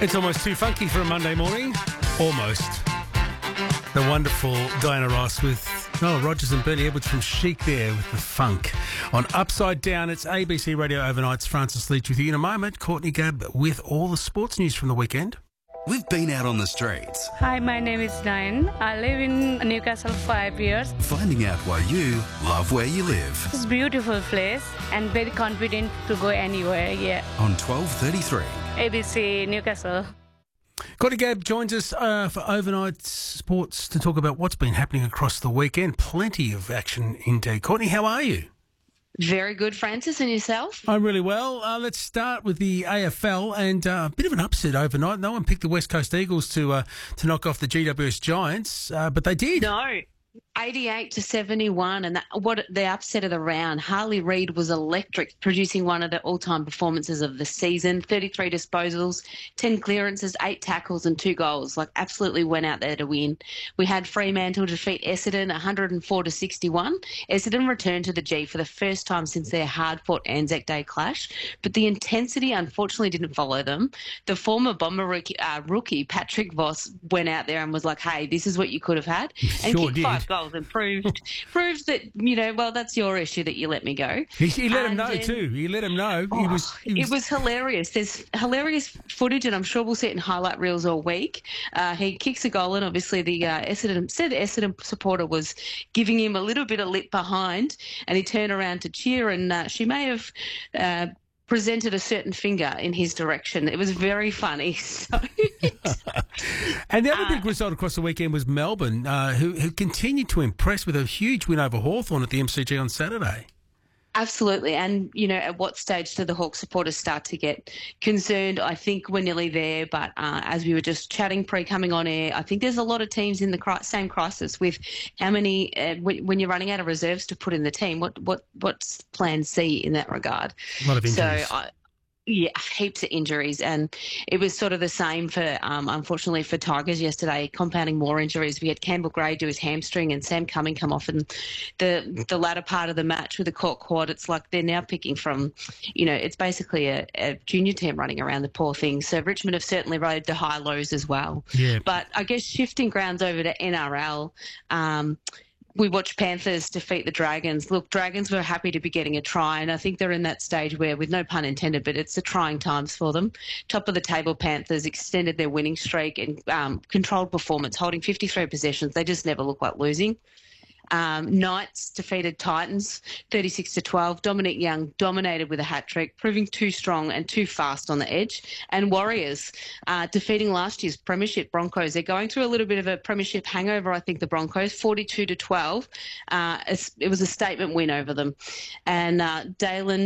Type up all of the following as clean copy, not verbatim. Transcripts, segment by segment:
It's almost too funky for a Monday morning. Almost. The wonderful Diana Ross with Noel Rogers and Bernie Edwards from Chic there with the funk. On Upside Down, it's ABC Radio Overnight's Francis Leach with you in a moment. Courtney Gabb with all the sports news from the weekend. We've been out on the streets. Hi, my name is Diane. I live in Newcastle 5 years. Finding out why you love where you live. It's a beautiful place and very confident to go anywhere, yeah. On 12:33. ABC Newcastle. Courtney Gabb joins us for Overnight Sports to talk about what's been happening across the weekend. Plenty of action indeed. Courtney, how are you? Very good, Francis, and yourself? I'm really well. Let's start with the AFL and a bit of an upset overnight. No one picked the West Coast Eagles to knock off the GWS Giants, but they did. No. 88-71, and what the upset of the round. Harley Reid was electric, producing one of the all-time performances of the season. 33 disposals, 10 clearances, 8 tackles and 2 goals. Absolutely went out there to win. We had Fremantle defeat Essendon 104-61. Essendon returned to the G for the first time since their hard-fought Anzac Day clash, but the intensity unfortunately didn't follow them. The former Bomber rookie Patrick Voss went out there and was like, hey, this is what you could have had. And sure kicked did. 5 goals and proved that, well, that's your issue that you let me go. He let him know too. He let him know. It was hilarious. There's hilarious footage, and I'm sure we'll see it in highlight reels all week. He kicks a goal, and obviously the Essendon supporter was giving him a little bit of lip behind, and he turned around to cheer, and she may have presented a certain finger in his direction. It was very funny. So and the other big result across the weekend was Melbourne, who continued to impress with a huge win over Hawthorn at the MCG on Saturday. Absolutely. And, at what stage do the Hawks supporters start to get concerned? I think we're nearly there. But as we were just chatting coming on air, I think there's a lot of teams in the same crisis with how many, when you're running out of reserves to put in the team, what's plan C in that regard? A lot of injuries. So, heaps of injuries, and it was sort of the same for, unfortunately, for Tigers yesterday, compounding more injuries. We had Campbell Gray do his hamstring and Sam Cumming come off in the latter part of the match with a caught quad. It's like they're now picking from, it's basically a junior team running around the poor thing. So Richmond have certainly rode the high lows as well. Yeah. But I guess shifting grounds over to NRL, we watched Panthers defeat the Dragons. Look, Dragons were happy to be getting a try, and I think they're in that stage where, with no pun intended, but it's the trying times for them. Top of the table Panthers extended their winning streak and controlled performance, holding 53 possessions. They just never look like losing. Knights defeated Titans 36-12. Dominic Young dominated with a hat-trick, proving too strong and too fast on the edge. And Warriors defeating last year's premiership Broncos. They're going through a little bit of a premiership hangover, I think, the Broncos, 42-12. It was a statement win over them. And Dalen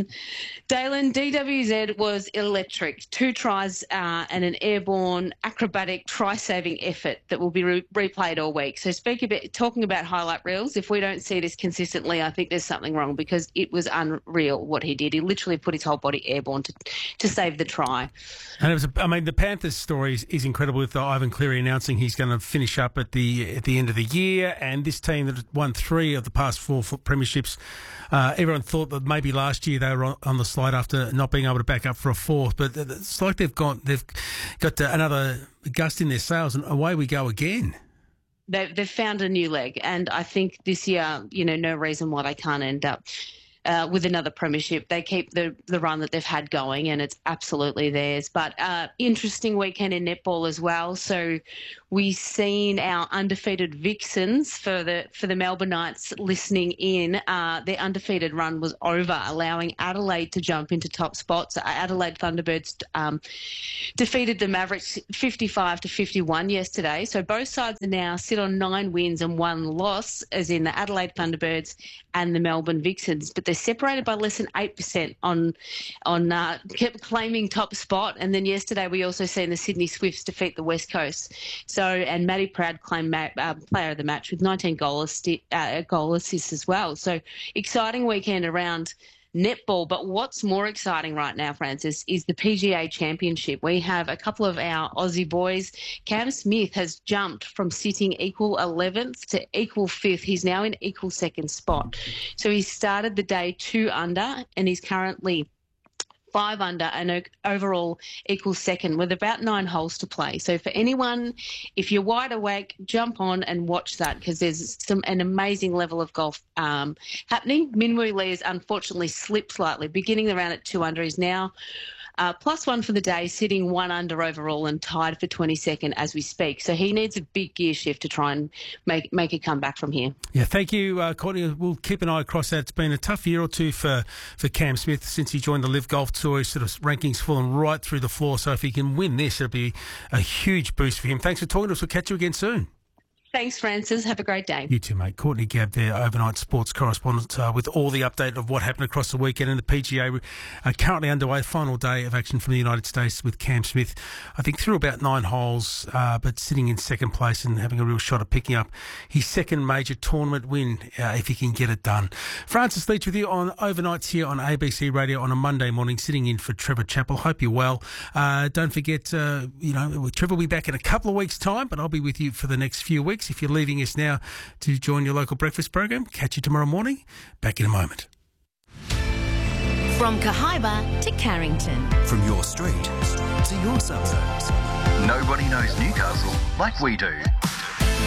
DWZ was electric. 2 tries and an airborne acrobatic try-saving effort that will be replayed all week. So talking about highlight reels, if we don't see this consistently, I think there's something wrong, because it was unreal what he did. He literally put his whole body airborne to save the try. And the Panthers story is incredible, with Ivan Cleary announcing he's going to finish up at the end of the year, and this team that won 3 of the past 4 premierships. Everyone thought that maybe last year they were on the slide after not being able to back up for a 4th, but it's like they've got another gust in their sails, and away we go again. They've found a new leg, and I think this year, no reason why they can't end up with another premiership. They keep the run that they've had going, and it's absolutely theirs. But interesting weekend in netball as well. So we've seen our undefeated Vixens for the Melbourne Knights listening in. Their undefeated run was over, allowing Adelaide to jump into top spots. Adelaide Thunderbirds defeated the Mavericks 55-51 yesterday. So both sides now sit on 9 wins and 1 loss, as in the Adelaide Thunderbirds and the Melbourne Vixens. But they're separated by less than 8% on kept claiming top spot. And then yesterday we also seen the Sydney Swifts defeat the West Coast. And Maddie Proud claimed player of the match with 19 goal assists as well. So exciting weekend around netball. But what's more exciting right now, Francis, is the PGA Championship. We have a couple of our Aussie boys. Cam Smith has jumped from sitting equal 11th to equal 5th. He's now in equal 2nd spot. So he started the day 2 under, and he's currently 5 under, and overall equals second with about 9 holes to play. So for anyone, if you're wide awake, jump on and watch that, because there's an amazing level of golf happening. Minwoo Lee has unfortunately slipped slightly. Beginning the round at 2 under, is now +1 for the day, sitting 1 under overall and tied for 22nd as we speak. So he needs a big gear shift to try and make a comeback from here. Yeah, thank you, Courtney. We'll keep an eye across that. It's been a tough year or two for Cam Smith since he joined the Live Golf Tour. His sort of rankings fallen right through the floor. So if he can win this, it'll be a huge boost for him. Thanks for talking to us. We'll catch you again soon. Thanks, Francis. Have a great day. You too, mate. Courtney Gabb there, overnight sports correspondent, with all the update of what happened across the weekend. And the PGA currently underway, final day of action from the United States with Cam Smith. I think through about 9 holes, but sitting in second place and having a real shot at picking up his second major tournament win, if he can get it done. Francis Leach with you on Overnights here on ABC Radio on a Monday morning, sitting in for Trevor Chappell. Hope you're well. Don't forget, Trevor will be back in a couple of weeks' time, but I'll be with you for the next few weeks. If you're leaving us now to join your local breakfast program, catch you tomorrow morning. Back in a moment. From Cahaiba to Carrington. From your street to your suburbs. Nobody knows Newcastle like we do.